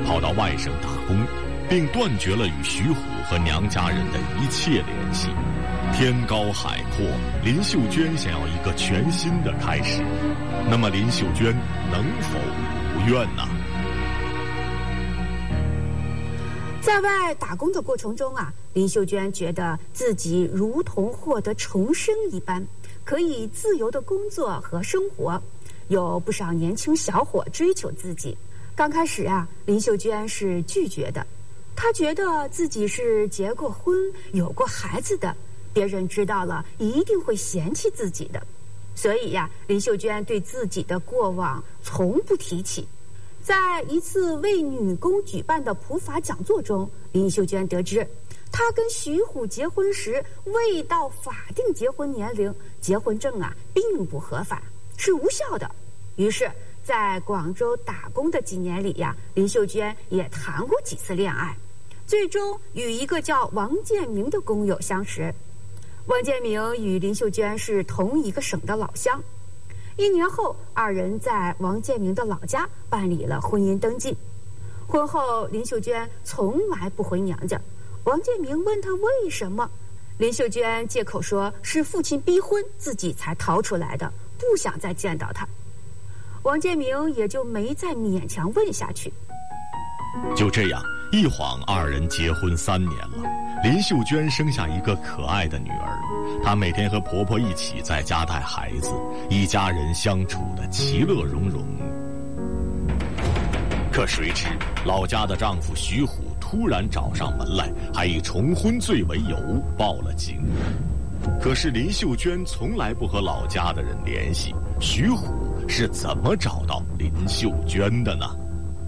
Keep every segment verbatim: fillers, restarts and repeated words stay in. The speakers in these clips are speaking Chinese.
跑到外省打工，并断绝了与徐虎和娘家人的一切联系。天高海阔，林秀娟想要一个全新的开始。那么林秀娟能否如愿呢？ 在外打工的过程中啊，林秀娟觉得自己如同获得重生一般，可以自由的工作和生活。有不少年轻小伙追求自己。刚开始啊，林秀娟是拒绝的。她觉得自己是结过婚、有过孩子的，别人知道了一定会嫌弃自己的。所以呀，林秀娟对自己的过往从不提起。在一次为女工举办的普法讲座中，林秀娟得知，她跟徐虎结婚时未到法定结婚年龄，结婚证啊并不合法，是无效的。于是，在广州打工的几年里呀，林秀娟也谈过几次恋爱，最终与一个叫王建明的工友相识。王建明与林秀娟是同一个省的老乡。一年后，二人在王建明的老家办理了婚姻登记。婚后，林秀娟从来不回娘家。王建明问她为什么，林秀娟借口说是父亲逼婚，自己才逃出来的，不想再见到他。王建明也就没再勉强问下去。 就这样，一晃二人结婚三年了。林秀娟生下一个可爱的女儿，她每天和婆婆一起在家带孩子，一家人相处的其乐融融。可谁知老家的丈夫徐虎突然找上门来，还以重婚罪为由报了警。可是林秀娟从来不和老家的人联系，徐虎是怎么找到林秀娟的呢？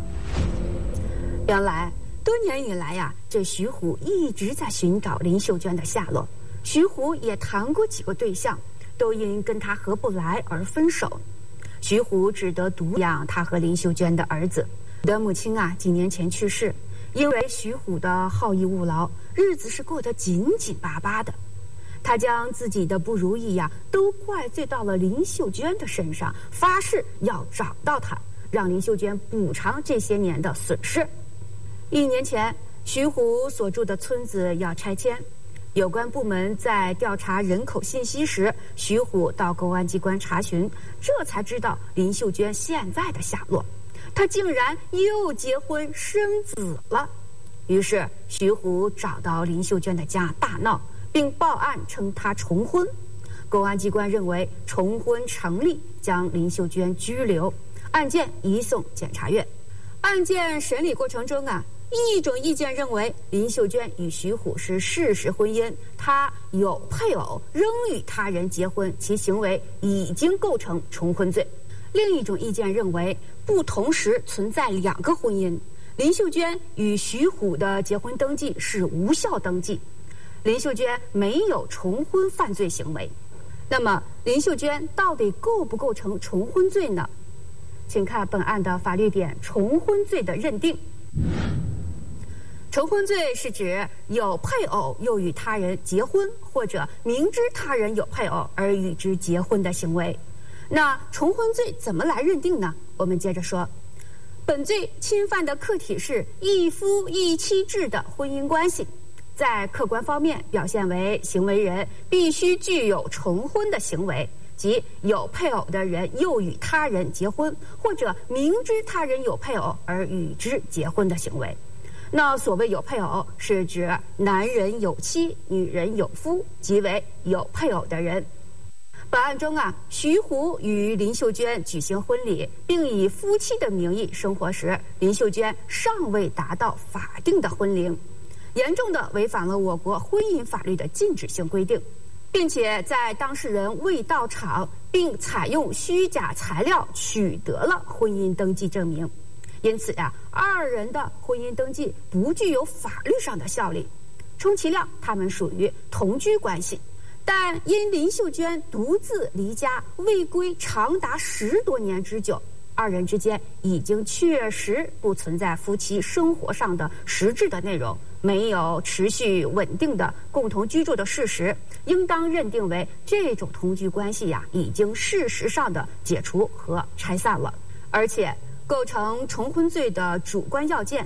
原来多年以来呀、啊，这徐虎一直在寻找林秀娟的下落。徐虎也谈过几个对象，都因跟他合不来而分手。徐虎只得独养他和林秀娟的儿子。的母亲啊，几年前去世，因为徐虎的好逸恶劳，日子是过得紧紧巴巴的。他将自己的不如意呀、啊，都怪罪到了林秀娟的身上，发誓要找到她，让林秀娟补偿这些年的损失。一年前，徐虎所住的村子要拆迁，有关部门在调查人口信息时，徐虎到公安机关查询，这才知道林秀娟现在的下落。她竟然又结婚生子了。于是徐虎找到林秀娟的家大闹，并报案称她重婚。公安机关认为重婚成立，将林秀娟拘留，案件移送检察院。案件审理过程中啊，一种意见认为林秀娟与徐虎是事实婚姻，她有配偶仍与他人结婚，其行为已经构成重婚罪。另一种意见认为不同时存在两个婚姻，林秀娟与徐虎的结婚登记是无效登记，林秀娟没有重婚犯罪行为。那么林秀娟到底构不构成重婚罪呢？请看本案的法律点重婚罪的认定。重婚罪是指有配偶又与他人结婚，或者明知他人有配偶而与之结婚的行为。那重婚罪怎么来认定呢？我们接着说，本罪侵犯的客体是一夫一妻制的婚姻关系，在客观方面表现为行为人必须具有重婚的行为，即有配偶的人又与他人结婚，或者明知他人有配偶而与之结婚的行为。那所谓有配偶，是指男人有妻，女人有夫，即为有配偶的人。本案中啊，徐虎与林秀娟举行婚礼，并以夫妻的名义生活时，林秀娟尚未达到法定的婚龄，严重的违反了我国婚姻法律的禁止性规定，并且在当事人未到场并采用虚假材料取得了婚姻登记证明。因此呀、啊，二人的婚姻登记不具有法律上的效力，充其量他们属于同居关系。但因林秀娟独自离家未归长达十多年之久，二人之间已经确实不存在夫妻生活上的实质的内容，没有持续稳定的共同居住的事实，应当认定为这种同居关系呀、啊，已经事实上的解除和拆散了。而且构成重婚罪的主观要件